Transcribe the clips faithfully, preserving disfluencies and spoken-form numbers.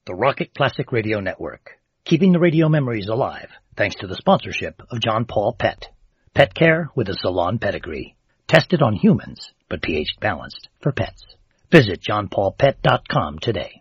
The Rocket Classic Radio Network, keeping the radio memories alive thanks to the sponsorship of John Paul Pet. Pet care with a salon pedigree. Tested on humans, but pH balanced for pets. Visit john paul pet dot com today.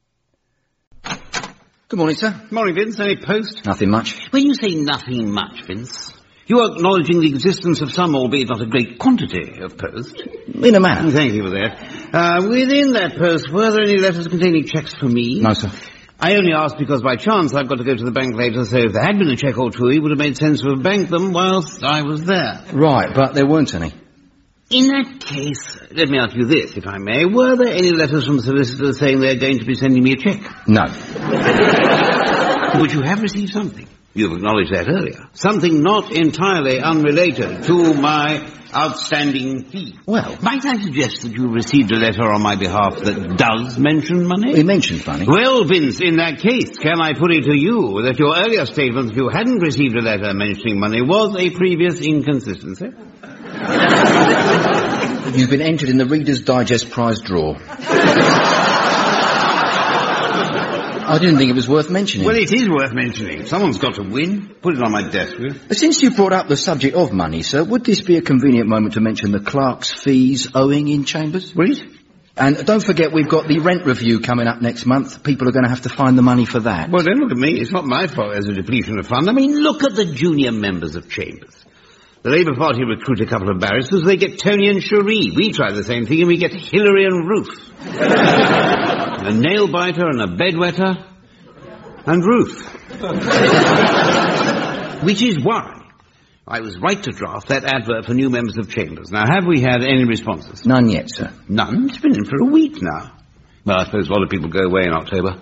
Good morning, sir. Morning, Vince. Any post? Nothing much. When you say nothing much, Vince, you are acknowledging the existence of some, albeit not a great quantity, of post. In a manner. Thank you for that. Uh, within that post, were there any letters containing cheques for me? No, sir. I only asked because by chance I've got to go to the bank later, so if there had been a cheque or two, it would have made sense to have banked them whilst I was there. Right, but there weren't any. In that case, let me ask you this, if I may. Were there any letters from solicitors saying they're going to be sending me a cheque? No. But you have received something. You've acknowledged that earlier. Something not entirely unrelated to my outstanding fee. Well, might I suggest that you received a letter on my behalf that does mention money? It mentions money. Well, Vince, in that case, can I put it to you that your earlier statement that you hadn't received a letter mentioning money was a previous inconsistency? You've been entered in the Reader's Digest prize draw. I didn't think it was worth mentioning. Well, it is worth mentioning. Someone's got to win. Put it on my desk, will you? Since you brought up the subject of money, sir, would this be a convenient moment to mention the clerk's fees owing in Chambers? Please? And don't forget we've got the rent review coming up next month. People are going to have to find the money for that. Well, then look at me. It's not my fault there's a depletion of fund. I mean, look at the junior members of Chambers. The Labour Party recruit a couple of barristers, they get Tony and Cherie. We try the same thing and we get Hillary and Ruth. A nail-biter and a bedwetter and Ruth. Which is why I was right to draft that advert for new members of Chambers. Now, have we had any responses? None yet, sir. None? It's been in for a week now. Well, I suppose a lot of people go away in October.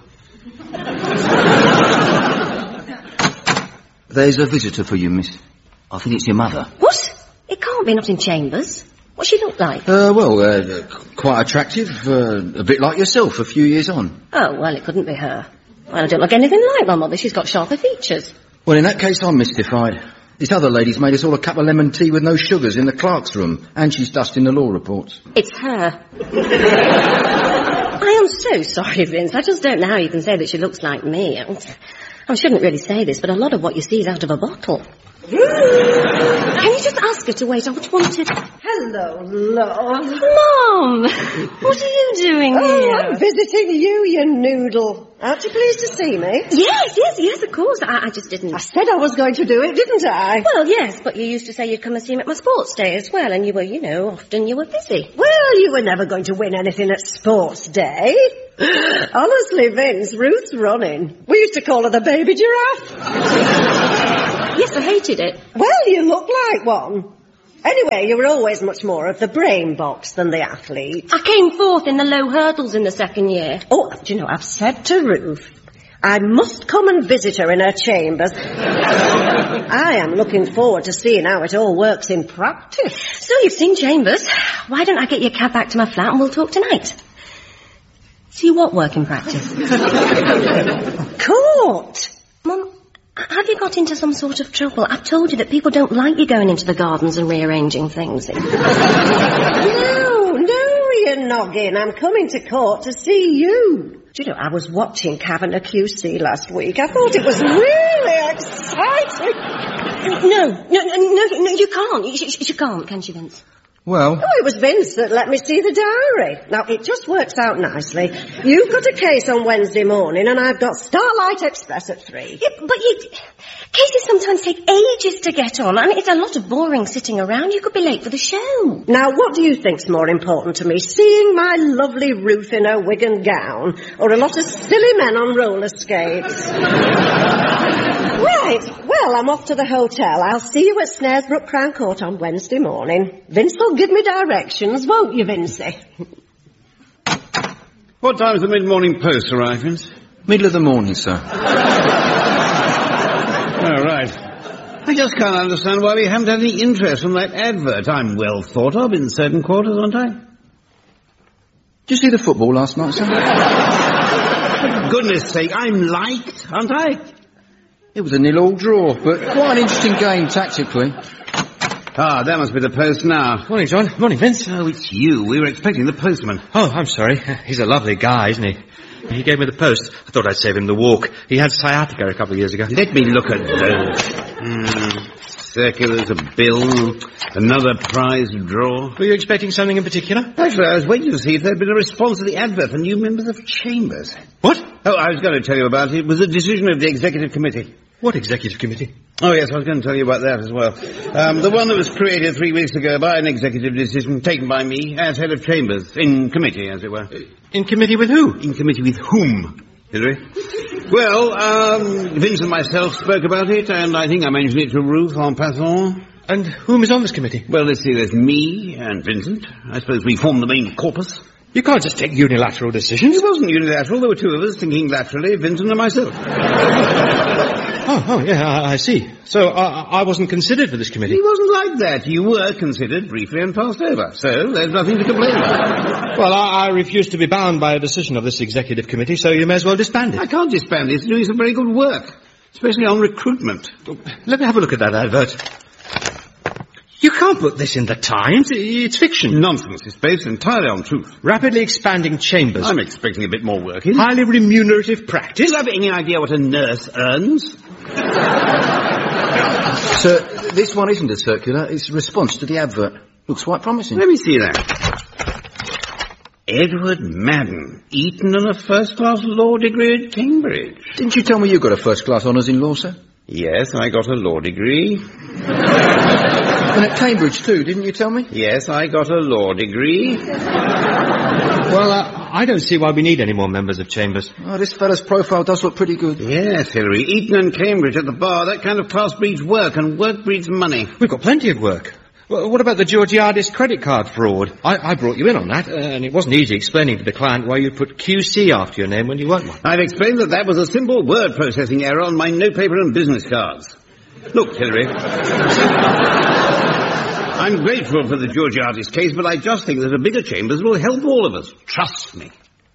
There's a visitor for you, miss. I think it's your mother. What? It can't be not in Chambers. What's she look like? Uh, well, uh, quite attractive. Uh, a bit like yourself, a few years on. Oh, well, it couldn't be her. Well, I don't look anything like my mother. She's got sharper features. Well, in that case, I'm mystified. This other lady's made us all a cup of lemon tea with no sugars in the clerk's room, and she's dusting the law reports. It's her. I am so sorry, Vince. I just don't know how you can say that she looks like me. I shouldn't really say this, but a lot of what you see is out of a bottle. Can you just ask her to wait? I just wanted... Hello, love. Mom! What are you doing oh, here? I'm visiting you, you noodle. Aren't you pleased to see me? Yes, yes, yes, of course. I, I just didn't... I said I was going to do it, didn't I? Well, yes, but you used to say you'd come and see me at my sports day as well, and you were, you know, often you were busy. Well, you were never going to win anything at sports day. Honestly, Vince, Ruth's running. We used to call her the baby giraffe. Yes, I hated it. Well, you look like one. Anyway, you were always much more of the brain box than the athlete. I came fourth in the low hurdles in the second year. Oh, do you know, I've said to Ruth, I must come and visit her in her chambers. I am looking forward to seeing how it all works in practice. So you've seen Chambers. Why don't I get your cab back to my flat and we'll talk tonight? See what work in practice? Court! Mum, have you got into some sort of trouble? I've told you that people don't like you going into the gardens and rearranging things. No, no, you noggin. I'm coming to court to see you. Do you know, I was watching Kavanagh Q C last week. I thought it was really exciting. No, no, no, no, no you can't. You, you, you can't, can you, Vince? Well... Oh, it was Vince that let me see the diary. Now, it just works out nicely. You've got a case on Wednesday morning, and I've got Starlight Express at three. Yeah, but you... Cases sometimes take ages to get on. I mean, it's a lot of boring sitting around. You could be late for the show. Now, what do you think's more important to me? Seeing my lovely Ruth in her wig and gown, or a lot of silly men on roller skates? Right. Well, I'm off to the hotel. I'll see you at Snaresbrook Crown Court on Wednesday morning. Vince will give me directions, won't you, Vincey? What time's the mid-morning post arrive, Vince? Middle of the morning, sir. Oh, right. I just can't understand why we haven't had any interest from that advert. I'm well thought of in certain quarters, aren't I? Did you see the football last night, sir? For goodness sake, I'm liked, aren't I? It was a nil-all draw, but quite an interesting game tactically. Ah, that must be the post now. Morning, John. Morning, Vince. Oh, it's you. We were expecting the postman. Oh, I'm sorry. He's a lovely guy, isn't he? He gave me the post. I thought I'd save him the walk. He had sciatica a couple of years ago. Let me look at those. Mm, circulars, a bill, another prize draw. Were you expecting something in particular? Actually, I was waiting to see if there had been a response to the advert for new members of Chambers. What? Oh, I was going to tell you about it. It was a decision of the Executive Committee. What executive committee? Oh, yes, I was going to tell you about that as well. Um, the one that was created three weeks ago by an executive decision taken by me as head of Chambers, in committee, as it were. In committee with who? In committee with whom, Hilary? Well, um, Vince and myself spoke about it, and I think I mentioned it to Ruth en passant. And whom is on this committee? Well, let's see, there's me and Vincent. I suppose we form the main corpus. You can't just take unilateral decisions. It wasn't unilateral. There were two of us thinking laterally, Vincent and myself. Oh, oh, yeah, I, I see. So uh, I wasn't considered for this committee. It wasn't like that. You were considered briefly and passed over. So there's nothing to complain about. Well, I, I refuse to be bound by a decision of this executive committee, so you may as well disband it. I can't disband it. It's doing some very good work, especially on recruitment. Let me have a look at that advert. You can't put this in the Times. It's fiction. Nonsense. It's based entirely on truth. Rapidly expanding chambers. I'm expecting a bit more work in. Highly remunerative practice. Do you have any idea what a nurse earns? Sir, this one isn't a circular. It's a response to the advert. Looks quite promising. Let me see that. Edward Madden, Eton and a first-class law degree at Cambridge. Didn't you tell me you got a first-class honours in law, sir? Yes, I got a law degree. And at Cambridge, too, didn't you tell me? Yes, I got a law degree. Well, uh, I don't see why we need any more members of Chambers. Oh, this fellow's profile does look pretty good. Yes, Hilary. Eton and Cambridge at the bar. That kind of class breeds work, and work breeds money. We've got plenty of work. Well, what about the Georgiadis credit card fraud? I, I brought you in on that, uh, and it wasn't easy explaining to the client why you put Q C after your name when you weren't one. I've explained that that was a simple word processing error on my notepaper and business cards. Look, Hilary. I'm grateful for the Georgiadis case, but I just think that a bigger Chambers will help all of us. Trust me.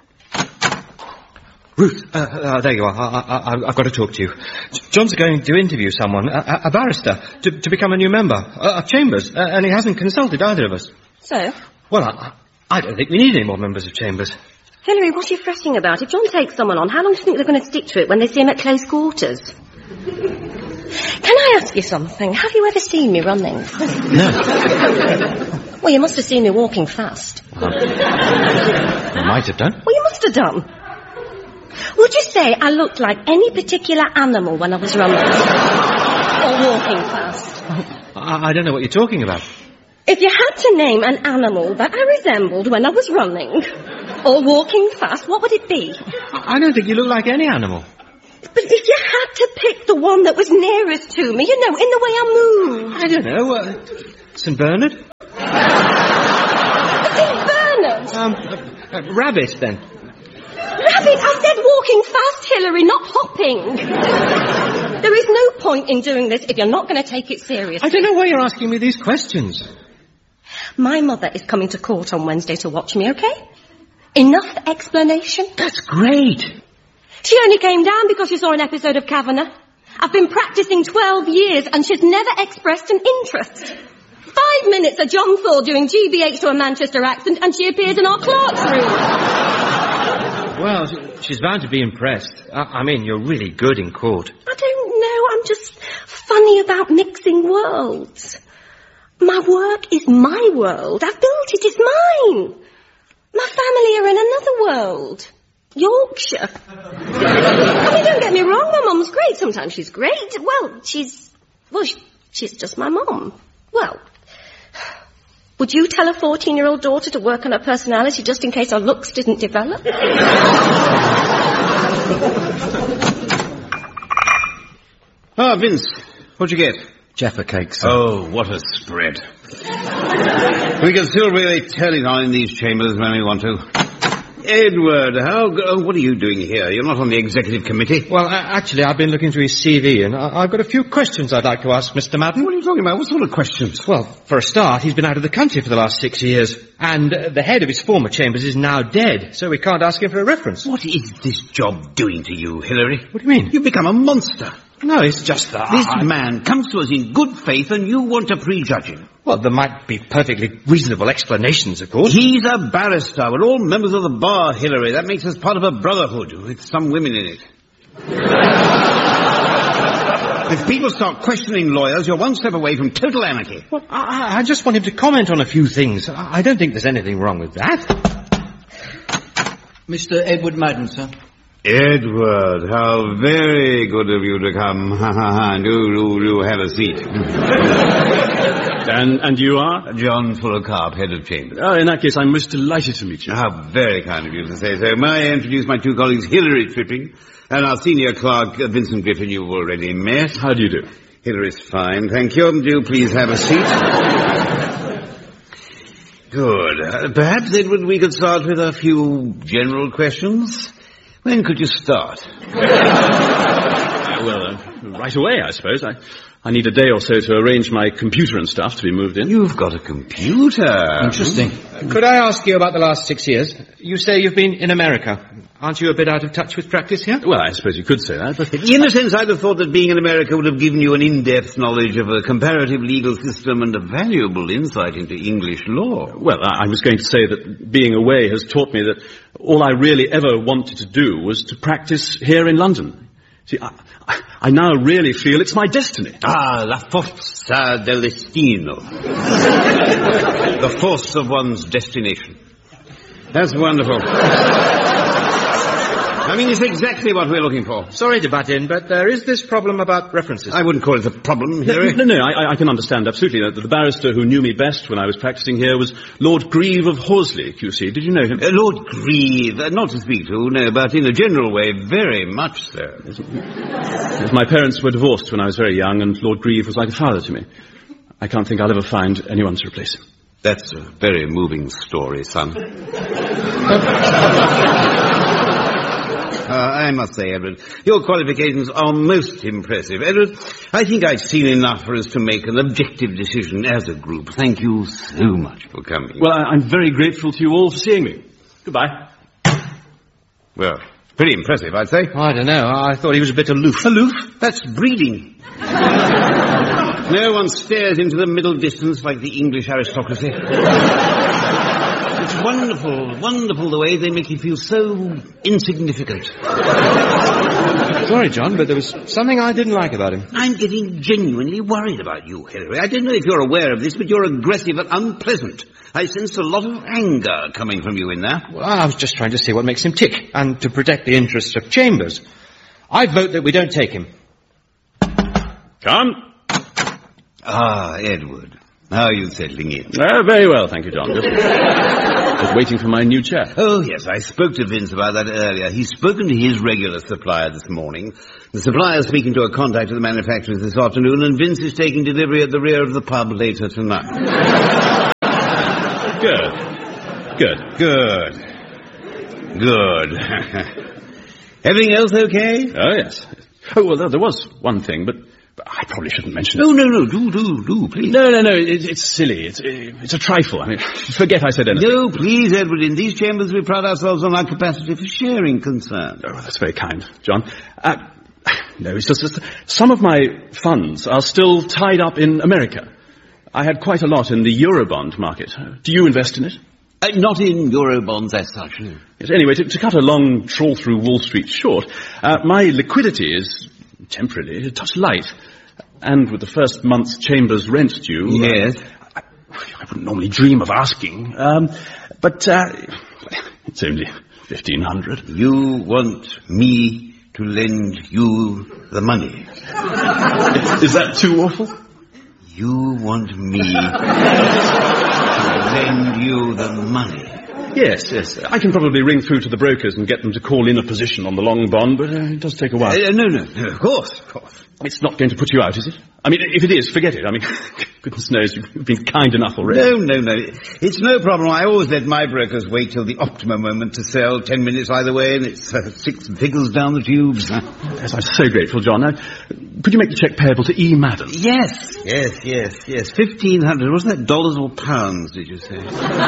Ruth, uh, uh, there you are. I, I, I've got to talk to you. John's going to interview someone, a, a barrister, to, to become a new member uh, of Chambers, uh, and he hasn't consulted either of us. So? Well, I, I don't think we need any more members of Chambers. Hilary, what are you fretting about? If John takes someone on, how long do you think they're going to stick to it when they see him at close quarters? Can I ask you something? Have you ever seen me running? No. Well, you must have seen me walking fast. Um, I might have done. Well, you must have done. Would you say I looked like any particular animal when I was running? Or walking fast? I, I don't know what you're talking about. If you had to name an animal that I resembled when I was running, or walking fast, what would it be? I don't think you look like any animal. But if you had to pick the one that was nearest to me, you know, in the way I moved. I don't know. Uh, Saint Bernard? Saint Bernard? Um, uh, uh, rabbit, then. Rabbit, I said walking fast, Hilary, not hopping. There is no point in doing this if you're not going to take it seriously. I don't know why you're asking me these questions. My mother is coming to court on Wednesday to watch me, okay? Enough explanation? That's great. She only came down because she saw an episode of Kavanagh. I've been practicing twelve years and she's never expressed an interest. Five minutes of John Thor doing G B H to a Manchester accent and she appears in our clerk's room. Well, she's bound to be impressed. I, I mean, you're really good in court. I don't know. I'm just funny about mixing worlds. My work is my world. I've built it. It's mine. My family are in another world. Yorkshire. I mean, don't get me wrong. My mum's great. Sometimes she's great. Well, she's... Well, she, she's just my mum. Well... Would you tell a fourteen-year-old daughter to work on her personality just in case her looks didn't develop? Ah, Vince, what'd you get? Jaffa cakes, sir. Oh, what a spread. We can still really turn it on in these chambers when we want to. Edward, how... Go- what are you doing here? You're not on the executive committee. Well, uh, actually, I've been looking through his C V, and I- I've got a few questions I'd like to ask Mister Madden. What are you talking about? What sort of questions? Well, for a start, he's been out of the country for the last six years, and uh, the head of his former chambers is now dead, so we can't ask him for a reference. What is this job doing to you, Hilary? What do you mean? You've become a monster. No, it's just that... This I... man comes to us in good faith and you want to prejudge him. Well, there might be perfectly reasonable explanations, of course. He's a barrister. We're all members of the bar, Hillary. That makes us part of a brotherhood with some women in it. If people start questioning lawyers, you're one step away from total anarchy. Well, I, I just want him to comment on a few things. I don't think there's anything wrong with that. Mister Edward Madden, sir. Edward, how very good of you to come. Ha ha ha. Do, do, do have a seat. And and you are? John Fullercarp, head of chambers. Oh, in that case, I'm most delighted to meet you. How very kind of you to say so. May I introduce my two colleagues, Hilary Tripping, and our senior clerk, uh, Vincent Griffin, you've already met. How do you do? Hilary's fine, thank you. Do please have a seat. Good. Uh, perhaps, Edward, we could start with a few general questions. When could you start? uh, well, uh, right away, I suppose. I, I need a day or so to arrange my computer and stuff to be moved in. You've got a computer. Interesting. Uh, could I ask you about the last six years? You say you've been in America. Aren't you a bit out of touch with practice here? Well, I suppose you could say that, but... In a sense, I'd have thought that being in America would have given you an in-depth knowledge of a comparative legal system and a valuable insight into English law. Well, I, I was going to say that being away has taught me that all I really ever wanted to do was to practice here in London. See, I, I, I now really feel it's my destiny. Ah, la forza del destino. The force of one's destination. That's wonderful. I mean, it's exactly what we're looking for. Sorry to butt in, but there is this problem about references. I wouldn't call it a problem, No, Hilary. no, no, I, I can understand absolutely. The, the barrister who knew me best when I was practicing here was Lord Grieve of Horsley, Q C. Did you know him? Uh, Lord Grieve, uh, not to speak to, no, but in a general way, very much so. Yes, my parents were divorced when I was very young, and Lord Grieve was like a father to me. I can't think I'll ever find anyone to replace him. That's a very moving story, son. Uh, I must say, Edward, your qualifications are most impressive. Edward, I think I've seen enough for us to make an objective decision as a group. Thank you so much for coming. Well, I, I'm very grateful to you all for seeing me. Goodbye. Well, pretty impressive, I'd say. I don't know. I thought he was a bit aloof. Aloof? That's breeding. No one stares into the middle distance like the English aristocracy. It's wonderful, wonderful the way they make you feel so insignificant. Sorry, John, but there was something I didn't like about him. I'm getting genuinely worried about you, Hilary. I don't know if you're aware of this, but you're aggressive and unpleasant. I sensed a lot of anger coming from you in there. Well, I was just trying to see what makes him tick, and to protect the interests of Chambers. I vote that we don't take him. Come. Ah, Edward. How are you settling in? Oh, very well, thank you, John. Just, just waiting for my new chair. Oh, yes, I spoke to Vince about that earlier. He's spoken to his regular supplier this morning. The supplier's speaking to a contact of the manufacturers this afternoon, and Vince is taking delivery at the rear of the pub later tonight. Good. Good. Good. Good. Everything else okay? Oh, yes. Oh, well, there was one thing, but... But I probably shouldn't mention it. No, no, no, do, do, do, please. No, no, no, it, it's silly. It's it's a trifle. I mean, forget I said anything. No, please, Edward, in these chambers we pride ourselves on our capacity for sharing concern. Oh, that's very kind, John. Uh, no, it's just that some of my funds are still tied up in America. I had quite a lot in the Eurobond market. Do you invest in it? Uh, not in Eurobonds as such, no. Yes, anyway, to, to cut a long trawl through Wall Street short, uh, my liquidity is... temporarily, a touch light. And with the first month's Chambers rent due... Yes. Uh, I, I wouldn't normally dream of asking. Um, but uh, it's only fifteen hundred. You want me to lend you the money? Is that too awful? You want me to lend you the money? Yes, yes. I can probably ring through to the brokers and get them to call in a position on the long bond, but uh, it does take a while. Uh, no, no, no, of course, of course. It's not going to put you out, is it? I mean, if it is, forget it. I mean, goodness knows, you've been kind enough already. No, no, no. It's no problem. I always let my brokers wait till the optimum moment to sell. Ten minutes either way, and it's uh, six figures down the tubes. Yes, I'm so grateful, John. Now, could you make the cheque payable to E. Madden? Yes, yes, yes, yes. Fifteen hundred. Wasn't that dollars or pounds, did you say?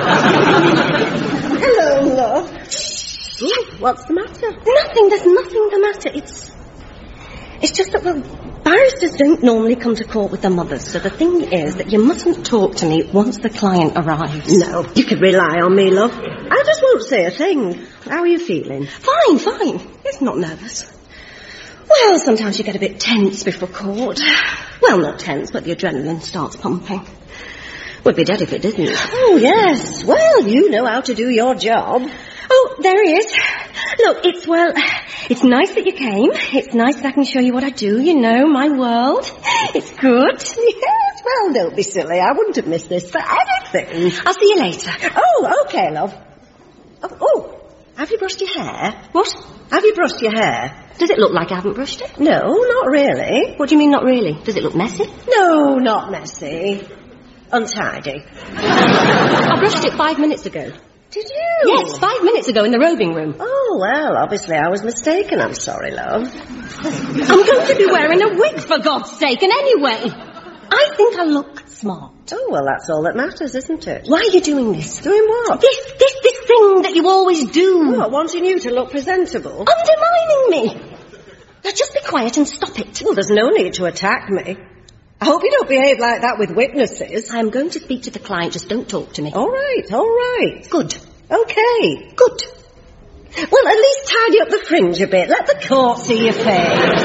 Hello, love. Ooh, what's the matter? Nothing, there's nothing the matter. It's... It's just that, well, Barristers don't normally come to court with their mothers, so the thing is that you mustn't talk to me once the client arrives. No, you can rely on me, love. I just won't say a thing. How are you feeling? Fine, fine. It's not nervous. Well, sometimes you get a bit tense before court. Well, not tense, but the adrenaline starts pumping. We'd be dead if it didn't. Oh, yes. Well, you know how to do your job. Oh, there he is. Look, it's, well, it's nice that you came. It's nice that I can show you what I do, you know, my world. It's good. Yes, well, don't be silly. I wouldn't have missed this for anything. I'll see you later. Oh, okay, love. Oh, oh, have you brushed your hair? What? Have you brushed your hair? Does it look like I haven't brushed it? No, not really. What do you mean, not really? Does it look messy? No, not messy. Untidy. I brushed it five minutes ago. Did you? Yes, five minutes ago in the robing room. Oh, well, obviously I was mistaken. I'm sorry, love. I'm going to be wearing a wig, for God's sake, and anyway, I think I look smart. Oh, well, that's all that matters, isn't it? Why are you doing this? Doing what? This, this, this thing that you always do. What, wanting you to look presentable? Undermining me. Now just be quiet and stop it. Well, there's no need to attack me. I hope you don't behave like that with witnesses. I'm going to speak to the client, just don't talk to me. All right, all right. Good. Okay. Good. Well, at least tidy up the fringe a bit. Let the court see your face.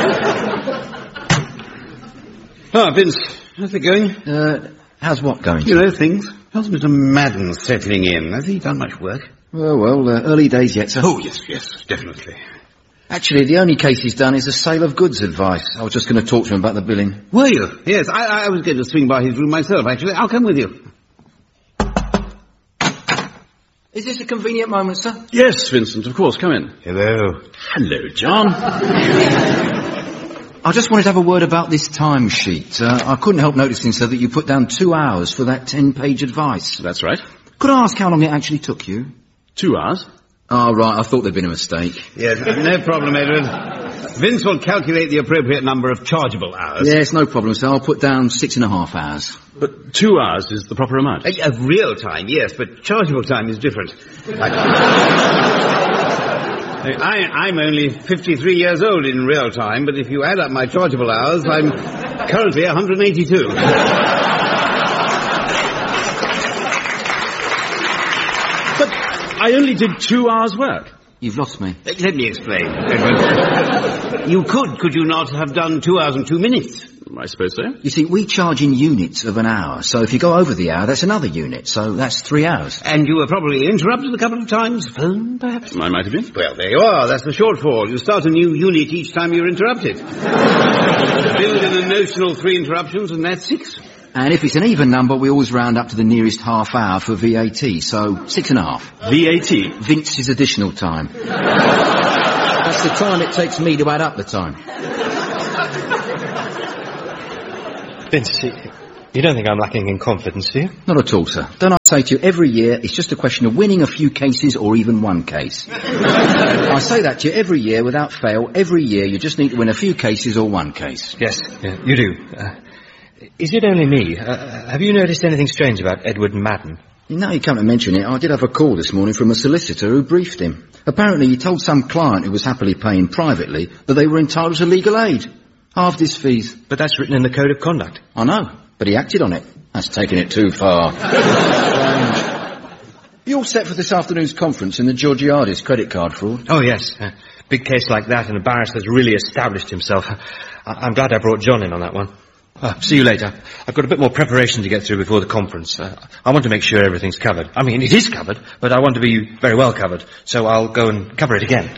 Ah, Vince, how's it going? Uh, how's what going? You know, things. How's Mister Madden settling in? Has he done much work? Well, well, uh, early days yet, sir. Oh, yes, yes, definitely. Actually, the only case he's done is a sale of goods advice. I was just going to talk to him about the billing. Were you? Yes, I, I was going to swing by his room myself, actually. I'll come with you. Is this a convenient moment, sir? Yes, Vincent, of course. Come in. Hello. Hello, John. I just wanted to have a word about this timesheet. Uh, I couldn't help noticing, sir, that you put down two hours for that ten-page advice. That's right. Could I ask how long it actually took you? Two hours. Oh, right. I thought there'd been a mistake. Yes, no problem, Edward. Vince will calculate the appropriate number of chargeable hours. Yes, no problem, sir. I'll put down six and a half hours. But two hours is the proper amount. Uh, Of real time, yes, but chargeable time is different. I, I, I'm only fifty-three years old in real time, but if you add up my chargeable hours, I'm currently one hundred eighty-two. I only did two hours' work. You've lost me. Uh, Let me explain, Edward. You could, could you not, have done two hours and two minutes? I suppose so. You see, we charge in units of an hour, so if you go over the hour, that's another unit, so that's three hours. And you were probably interrupted a couple of times. Phone, perhaps? I might have been. Well, there you are. That's the shortfall. You start a new unit each time you're interrupted. Build in a notional three interruptions, and that's six. And if it's an even number, we always round up to the nearest half hour for V A T, so six and a half. V A T? Vince's additional time. That's the time it takes me to add up the time. Vince, you don't think I'm lacking in confidence, do you? Not at all, sir. Don't I say to you, every year it's just a question of winning a few cases or even one case. I say that to you every year without fail. Every year you just need to win a few cases or one case. Yes, yeah, you do. Uh, is it only me? Uh, have you noticed anything strange about Edward Madden? Now you come to mention it, I did have a call this morning from a solicitor who briefed him. Apparently he told some client who was happily paying privately that they were entitled to legal aid. Halved his fees. But that's written in the Code of Conduct. I know, but he acted on it. That's taking it too far. um, you all set for this afternoon's conference in the Georgiades credit card fraud? Oh, yes. A big case like that, and a barrister's really established himself. I- I'm glad I brought John in on that one. Uh, see you later. I've got a bit more preparation to get through before the conference. Uh, I want to make sure everything's covered. I mean, it is covered, but I want to be very well covered, so I'll go and cover it again.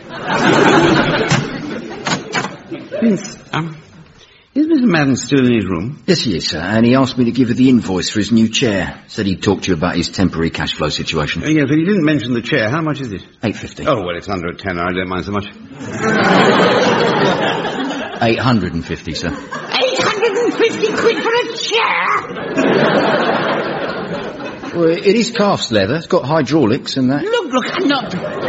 Vince, um, is Mister Madden still in his room? Yes, he is, sir, and he asked me to give you the invoice for his new chair. Said he'd talk to you about his temporary cash flow situation. Oh, yes, but he didn't mention the chair. How much is it? Eight fifty. Oh, well, it's under a tenner. I don't mind so much. Eight hundred and fifty, sir. Eight hundred and fifty quid for a chair? Well, it is calf's leather. It's got hydraulics and that. Look, look, I'm not...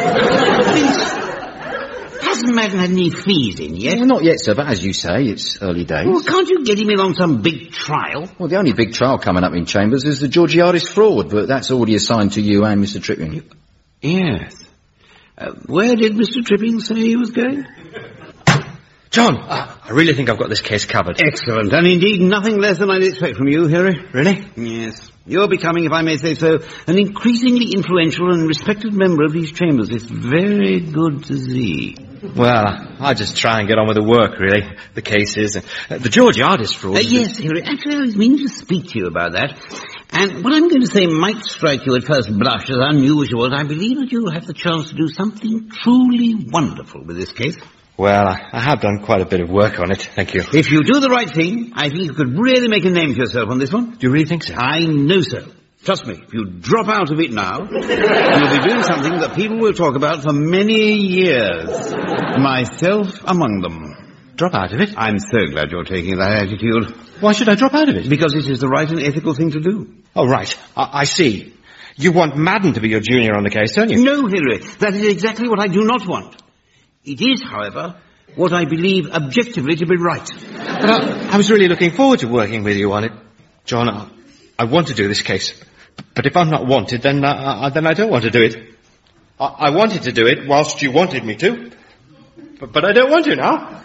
Vince, hasn't Madden had any fees in yet? Well, not yet, sir, but as you say, it's early days. Well, can't you get him in on some big trial? Well, the only big trial coming up in Chambers is the Georgiades fraud, but that's already assigned to you and Mister Tripping. Yes. Uh, where did Mister Tripping say he was going? John, uh, I really think I've got this case covered. Excellent, and indeed nothing less than I'd expect from you, Harry. Really? Yes. You're becoming, if I may say so, an increasingly influential and respected member of these chambers. It's very good to see. Well, I just try and get on with the work, really. The cases, and uh, the Georgiades fraud. Uh, yes, Harry, actually I was meaning to speak to you about that. And what I'm going to say might strike you at first blush as unusual, but I believe that you'll have the chance to do something truly wonderful with this case. Well, I, I have done quite a bit of work on it, thank you. If you do the right thing, I think you could really make a name for yourself on this one. Do you really think so? I know so. Trust me, if you drop out of it now, you'll be doing something that people will talk about for many years. Myself among them. Drop out of it? I'm so glad you're taking that attitude. Why should I drop out of it? Because it is the right and ethical thing to do. Oh, right. I, I see. You want Madden to be your junior on the case, don't you? No, Henry. That is exactly what I do not want. It is, however, what I believe objectively to be right. But I, I was really looking forward to working with you on it. John, I, I want to do this case. But if I'm not wanted, then, uh, uh, then I don't want to do it. I, I wanted to do it whilst you wanted me to. But, but I don't want to now.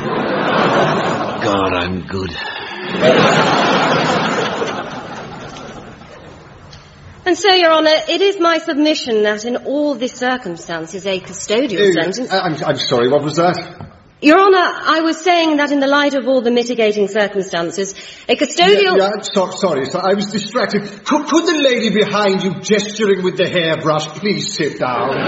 God, I'm good. And so, Your Honour, it is my submission that in all the circumstances a custodial Uh, sentence... I'm, I'm sorry, what was that? Your Honour, I was saying that in the light of all the mitigating circumstances, a custodial... Yeah, yeah, so, sorry, so I was distracted. Could, could the lady behind you gesturing with the hairbrush please sit down?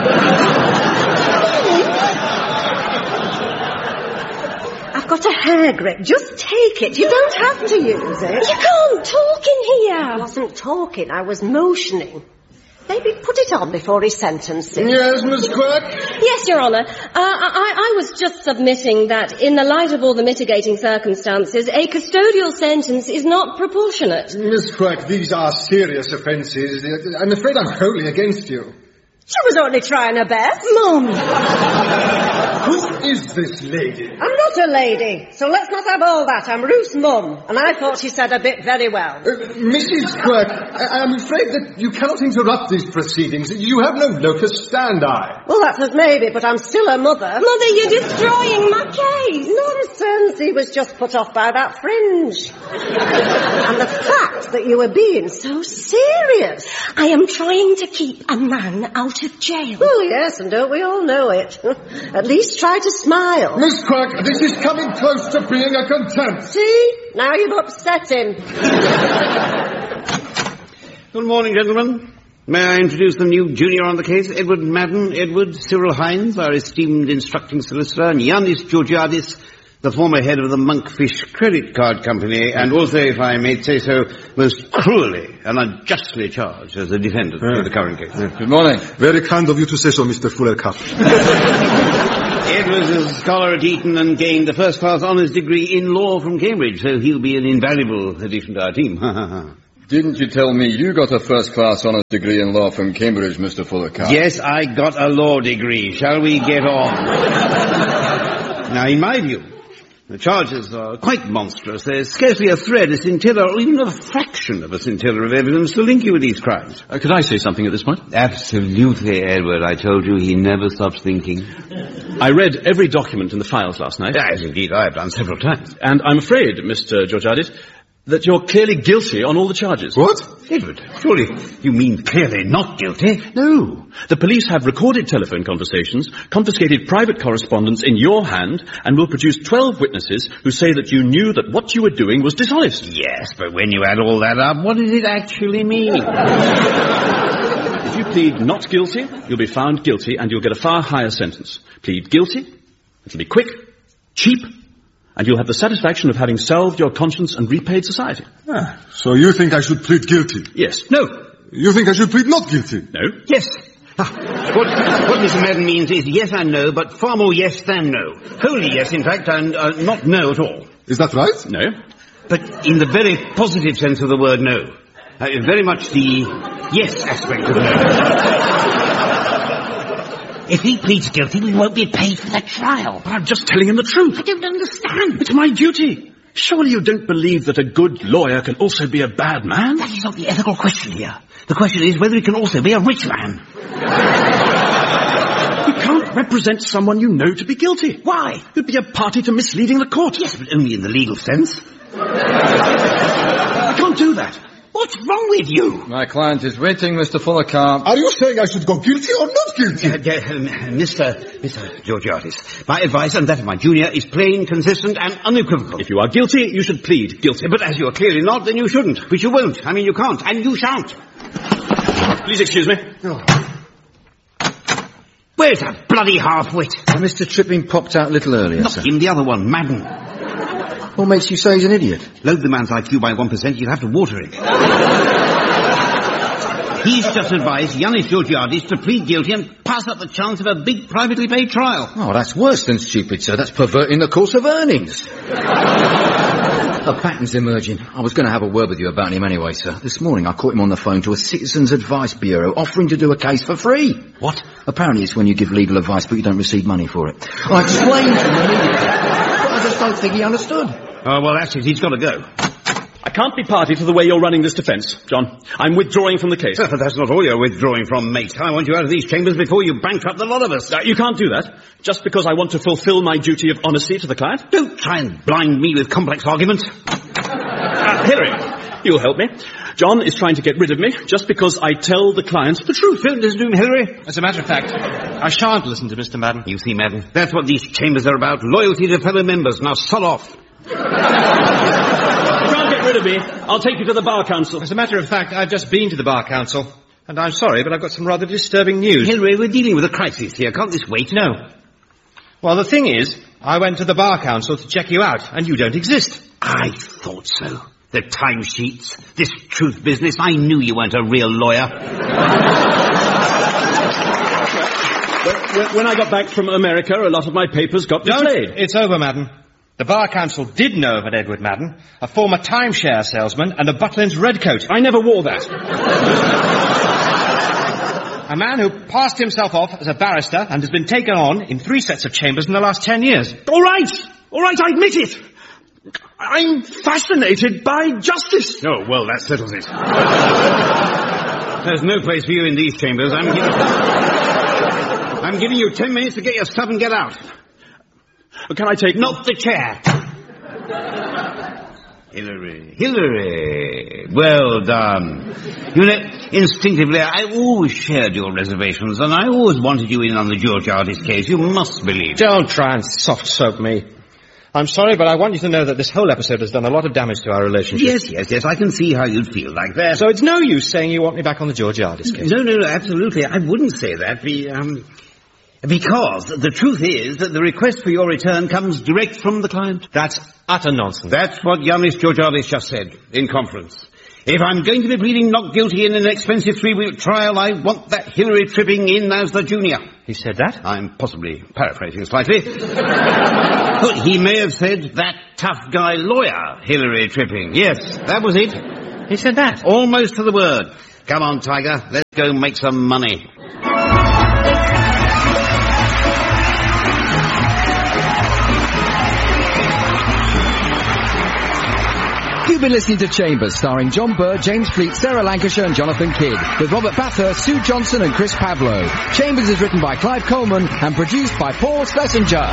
I've got a hair grip. Just take it. You don't have to use it. You can't talk in here. I wasn't talking. I was motioning. Maybe put it on before he sentences. Yes, Miss Quirk? Yes, Your Honour. Uh, I, I was just submitting that in the light of all the mitigating circumstances, a custodial sentence is not proportionate. Miss Quirk, these are serious offences. I'm afraid I'm wholly against you. She was only trying her best. Mum. Who is this lady? I'm not a lady, so let's not have all that. I'm Ruth's mum, and I thought she said a bit very well. Uh, Missus Quirk, I- I'm afraid that you cannot interrupt these proceedings. You have no locus standi. Well, that's as maybe, but I'm still her mother. Mother, you're destroying my case. Nonsense. He was just put off by that fringe. And the fact that you were being so serious. I am trying to keep a man out of jail. Oh, yes, and don't we all know it? At least try to smile. Miss Quirk, this is coming close to being a contempt. See? Now you've upset him. Good morning, gentlemen. May I introduce the new junior on the case, Edward Madden, Edward Cyril Hines, our esteemed instructing solicitor, and Yanis Georgiadis, the former head of the Monkfish Credit Card Company, and also, if I may say so, most cruelly and unjustly charged as a defendant in the current case. Good morning. Very kind of you to say so, Mister Fuller Cup. Edward is a scholar at Eton and gained a first-class honours degree in law from Cambridge, so he'll be an invaluable addition to our team. Didn't you tell me you got a first-class honours degree in law from Cambridge, Mister Fullercup? Yes, I got a law degree. Shall we get on? Now, in my view, the charges are quite monstrous. There's scarcely a thread, a scintilla, or even a fraction of a scintilla of evidence to link you with these crimes. Uh, could I say something at this point? Absolutely, Edward. I told you he never stops thinking. I read every document in the files last night. As indeed I have done several times. And I'm afraid, Mister Georgiadis, that you're clearly guilty on all the charges. What? Edward, surely you mean clearly not guilty? No. The police have recorded telephone conversations, confiscated private correspondence in your hand, and will produce twelve witnesses who say that you knew that what you were doing was dishonest. Yes, but when you add all that up, what does it actually mean? If you plead not guilty, you'll be found guilty and you'll get a far higher sentence. Plead guilty, it'll be quick, cheap, and you'll have the satisfaction of having salved your conscience and repaid society. Ah, so you think I should plead guilty? Yes. No. You think I should plead not guilty? No. Yes. Ah, what, what Mister Madden means is yes and no, but far more yes than no. Wholly yes, in fact, and uh, not no at all. Is that right? No. But in the very positive sense of the word no. Uh, very much the yes aspect of no. If he pleads guilty, we won't be paid for the trial. But I'm just telling him the truth. I don't understand. It's my duty. Surely you don't believe that a good lawyer can also be a bad man? That is not the ethical question here. The question is whether he can also be a rich man. You can't represent someone you know to be guilty. Why? You'd be a party to misleading the court. Yes, but only in the legal sense. I can't do that. What's wrong with you? My client is waiting, Mister Fullercamp. Are you saying I should go guilty or not guilty? Uh, uh, um, Mister Mister Georgiadis, my advice and that of my junior is plain, consistent and unequivocal. If you are guilty, you should plead guilty. But as you are clearly not, then you shouldn't. Which you won't. I mean, you can't. And you shan't. Please excuse me. Oh. Where's that bloody half-wit? Uh, Mister Tripping popped out a little earlier, Not sir. him, the other one, Madden. What makes you say he's an idiot? Load the man's I Q by one percent, you'll have to water it. He's just advised Yanis Georgiadis to plead guilty and pass up the chance of a big privately paid trial. Oh, that's worse than stupid, sir. That's perverting the course of earnings. A pattern's emerging. I was going to have a word with you about him anyway, sir. This morning I caught him on the phone to a Citizens Advice Bureau offering to do a case for free. What? Apparently it's when you give legal advice but you don't receive money for it. I explained to him immediately, but I just don't think he understood. Oh, well, that's it. He's got to go. I can't be party to the way you're running this defence, John. I'm withdrawing from the case. But that's not all you're withdrawing from, mate. I want you out of these chambers before you bankrupt the lot of us. Uh, you can't do that, just because I want to fulfil my duty of honesty to the client. Don't try and blind me with complex arguments. Uh, Hillary, you'll help me. John is trying to get rid of me just because I tell the client the truth. Don't listen to him, Hillary. As a matter of fact, I shan't listen to Mister Madden. You see, Madden, that's what these chambers are about. Loyalty to fellow members. Now, sod off. You can't get rid of me. I'll take you to the Bar Council. As a matter of fact, I've just been to the Bar Council. And I'm sorry, but I've got some rather disturbing news. Hillary, we're dealing with a crisis here. Can't this wait? No. Well, the thing is, I went to the Bar Council to check you out, and you don't exist. I thought so. The timesheets, this truth business. I knew you weren't a real lawyer. When I got back from America, a lot of my papers got mislaid. It's over, Madden. The Bar Council did know of an Edward Madden, a former timeshare salesman, and a Butlins redcoat. I never wore that. A man who passed himself off as a barrister and has been taken on in three sets of chambers in the last ten years. All right! All right, I admit it! I'm fascinated by justice. Oh, well, that settles it. There's no place for you in these chambers. I'm giving... I'm giving you ten minutes to get your stuff and get out. Can I take... Not the chair. Hillary. Hillary. Well done. You know, instinctively, I always shared your reservations, and I always wanted you in on the Georgiadis case. You must believe. Don't try and soft-soap me. I'm sorry, but I want you to know that this whole episode has done a lot of damage to our relationship. Yes, yes, yes, I can see how you'd feel like that. So it's no use saying you want me back on the Georgiadis case. No, no, no, absolutely. I wouldn't say that. Be, um... Because the truth is that the request for your return comes direct from the client. That's utter nonsense. That's what Yanis Georgiadis just said in conference. If I'm going to be pleading not guilty in an expensive three-week trial, I want that Hillary Tripping in as the junior. He said that? I'm possibly paraphrasing slightly. But he may have said that tough guy lawyer, Hillary Tripping. Yes, that was it. He said that? Almost to the word. Come on, Tiger, let's go make some money. You've been listening to Chambers, starring John Bird, James Fleet, Sarah Lancashire and Jonathan Kidd, with Robert Bathurst, Sue Johnson and Chris Pavlo. Chambers is written by Clive Coleman and produced by Paul Schlesinger.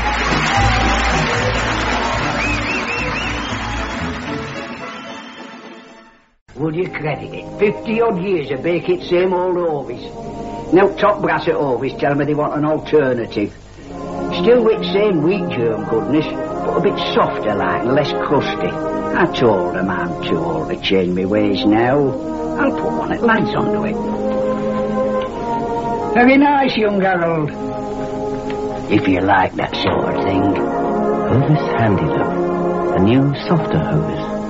Would you credit it? Fifty odd years of baking same old Ovis. Now top brass at Ovis tell me they want an alternative. Still with same wheat germ goodness, but a bit softer like and less crusty. I told them I'm too old to change my ways now. I'll put one at lads onto it. Very nice, young Harold. If you like that sort of thing. Hovis Handy Look, a new softer Hovis.